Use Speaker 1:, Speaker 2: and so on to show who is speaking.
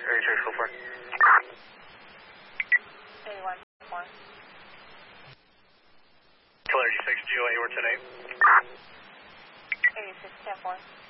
Speaker 1: 8604.
Speaker 2: 81.4.
Speaker 1: Killer 86, GOA, we're 10-8.
Speaker 2: 86.10.4.